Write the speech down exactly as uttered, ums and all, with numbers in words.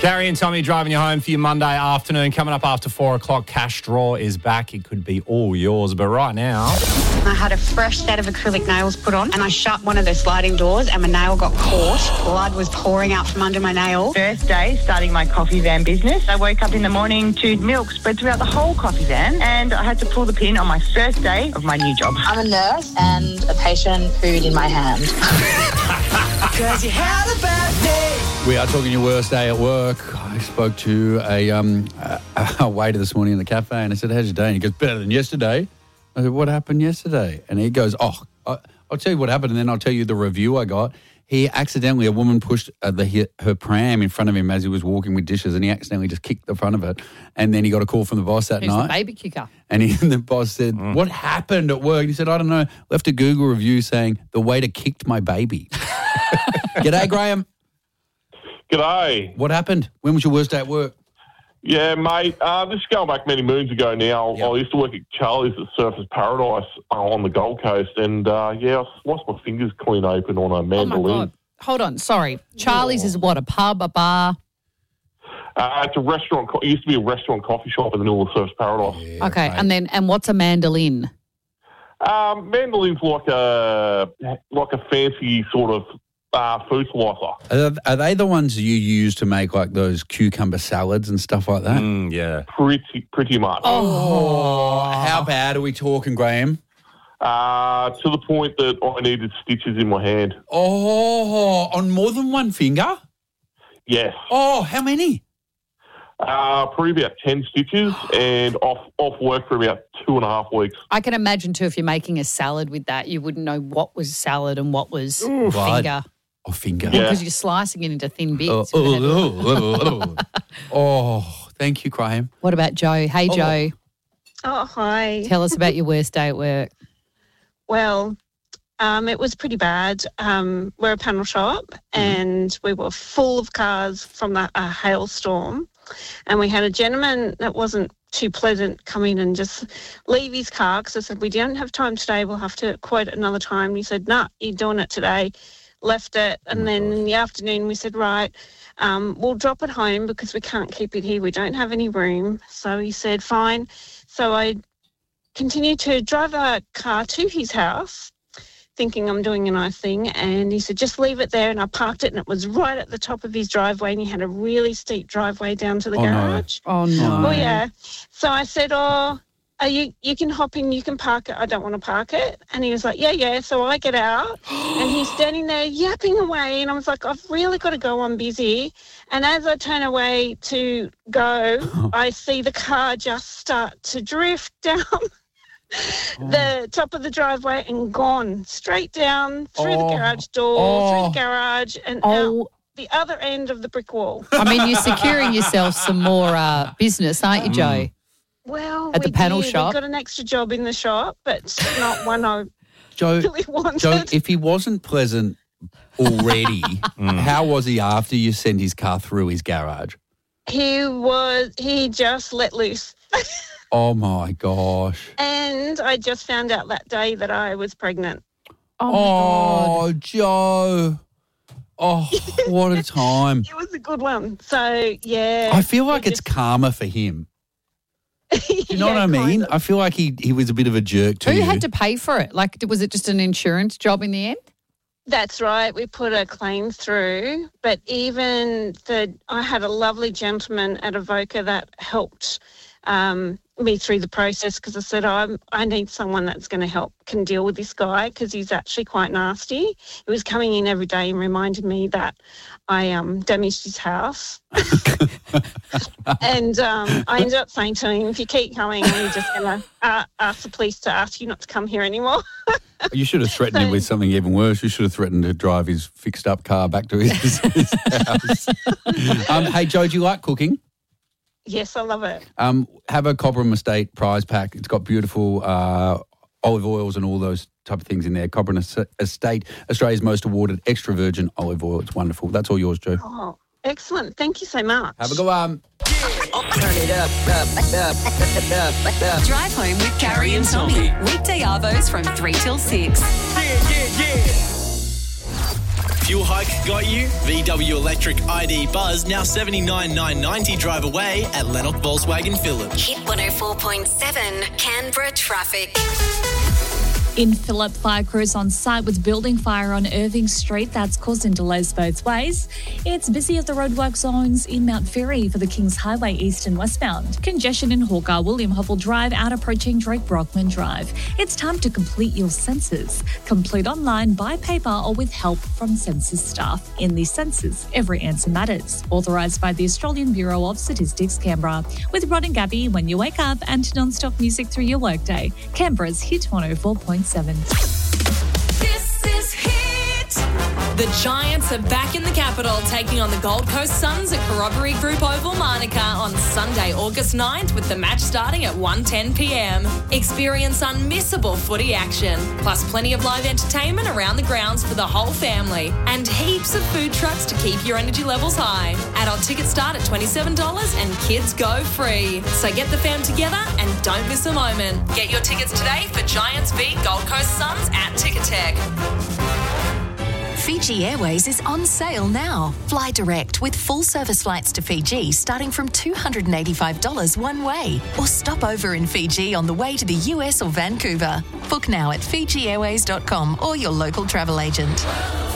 Carrie and Tommy driving you home for your Monday afternoon. Coming up after four o'clock, Cash Draw is back. It could be all yours, but right now... I had a fresh set of acrylic nails put on and I shut one of the sliding doors and my nail got caught. Blood was pouring out from under my nail. First day starting my coffee van business. I woke up in the morning to milk spread throughout the whole coffee van and I had to pull the pin on my first day of my new job. I'm a nurse and a patient, food in my hand. Because you had a bad day. We are talking your worst day at work. I spoke to a, um, a, a waiter this morning in the cafe and I said, how's your day? And he goes, better than yesterday. I said, what happened yesterday? And he goes, oh, I, I'll tell you what happened and then I'll tell you the review I got. He accidentally, a woman pushed uh, the, her pram in front of him as he was walking with dishes and he accidentally just kicked the front of it. And then he got a call from the boss that Who's night. the baby kicker? And, he, and the boss said, mm. what happened at work? And he said, I don't know. Left a Google review saying, the waiter kicked my baby. G'day, Graham. G'day. What happened? When was your worst day at work? Yeah, mate, uh, this is going back many moons ago now. Yep. I used to work at Charlie's at Surfers Paradise uh, on the Gold Coast, and, uh, yeah, I lost my fingers clean open on a mandolin. Oh, my God. Hold on, sorry. Charlie's oh. is what, a pub, a bar? Uh, it's a restaurant. It used to be a restaurant coffee shop in the middle of Surfers Paradise. Yeah, okay, right. and then and what's a mandolin? Um, mandolin's like a, like a fancy sort of Uh, food slicer. Are, are they the ones you use to make like those cucumber salads and stuff like that? Mm, yeah. Pretty pretty much. Oh, how bad are we talking, Graham? Uh, to the point that I needed stitches in my hand. Oh, on more than one finger? Yes. Oh, how many? Uh, probably about ten stitches and off off work for about two and a half weeks. I can imagine too if you're making a salad with that, you wouldn't know what was salad and what was Ooh, finger. Oh, finger. Yeah. Because you're slicing it into thin bits. Oh, oh, oh, oh, oh, thank you, Graham. What about Joe? Hey, oh. Joe. Oh, hi. Tell us about your worst day at work. Well, um, it was pretty bad. Um, we're a panel shop mm-hmm. and we were full of cars from the, a hailstorm. And we had a gentleman that wasn't too pleasant come in and just leave his car because I said, we don't have time today. We'll have to quote another time. And he said, no, nah, you're doing it today. Left it. And oh then God. In the afternoon we said, right, um, we'll drop it home because we can't keep it here. We don't have any room. So he said, fine. So I continued to drive our car to his house thinking I'm doing a nice thing, and he said, just leave it there, and I parked it, and it was right at the top of his driveway, and he had a really steep driveway down to the oh, garage. No. Oh, no. Oh, yeah. So I said, oh, are you, you can hop in, you can park it, I don't want to park it. And he was like, yeah, yeah. So I get out, and he's standing there yapping away, and I was like, I've really got to go, I'm busy. And as I turn away to go, I see the car just start to drift down the oh. top of the driveway and gone straight down through oh. the garage door, oh. through the garage and oh. out the other end of the brick wall. I mean, you're securing yourself some more uh, business, aren't you, Joe? Well, at the we panel did. shop. We got an extra job in the shop, but not one I Joe, really wanted. Joe, if he wasn't pleasant already, mm. how was he after you sent his car through his garage? He was, he just let loose. Oh, my gosh. And I just found out that day that I was pregnant. Oh, my oh God. Joe. Oh, what a time. It was a good one. So, yeah. I feel like it's just... karma for him. Do you know yeah, what I mean? of. I feel like he, he was a bit of a jerk to Who you. had to pay for it? Like, was it just an insurance job in the end? That's right. We put a claim through, but even the I had a lovely gentleman at Avoca that helped um, me through the process because I said, oh, I need someone that's going to help, can deal with this guy because he's actually quite nasty. He was coming in every day and reminded me that I um, damaged his house. and um, I ended up saying to him, if you keep coming, we're just going to uh, ask the police to ask you not to come here anymore. You should have threatened so, him with something even worse. You should have threatened to drive his fixed-up car back to his, his house. um, hey, Joe, do you like cooking? Yes, I love it. Um, have a Cobram Estate prize pack. It's got beautiful uh, olive oils and all those type of things in there. Cobram Estate, Australia's most awarded extra virgin olive oil. It's wonderful. That's all yours, Joe. Oh, excellent. Thank you so much. Have a good one. Turn it up, up, up, up, up. Drive home with Carrie and Tommy. Weekday arvos from three till six. Yeah, yeah, yeah. fuel hike got you? V W Electric I D Buzz now seventy-nine thousand nine hundred ninety drive away at Lennox Volkswagen Phillip. Hit one oh four point seven Canberra traffic. In Phillip, fire crews on site with building fire on Irving Street. That's causing delays both ways. It's busy at the roadwork zones in Mount Ferry for the Kings Highway east and westbound. Congestion in Hawker, William Hopple Drive, out approaching Drake Brockman Drive. It's time to complete your census. Complete online, by paper or with help from census staff. In the census, every answer matters. Authorised by the Australian Bureau of Statistics, Canberra. With Rod and Gabby when you wake up and non-stop music through your workday. Canberra's Hit one oh four point seven. This is Hit. The Giants are back in the capital, taking on the Gold Coast Suns at Corroboree Group Oval, Monica, on Sunday, August ninth, with the match starting at one ten p m. Experience unmissable footy action, plus plenty of live entertainment around the grounds for the whole family, and heaps of food trucks to keep your energy levels high. Adult tickets start at twenty-seven dollars and kids go free. So get the fam together and don't miss a moment. Get your tickets today for Giants v Gold Coast Suns at Ticketek. Fiji Airways is on sale now. Fly direct with full service flights to Fiji starting from two hundred eighty-five dollars one way. Or stop over in Fiji on the way to the U S or Vancouver. Book now at fiji airways dot com or your local travel agent.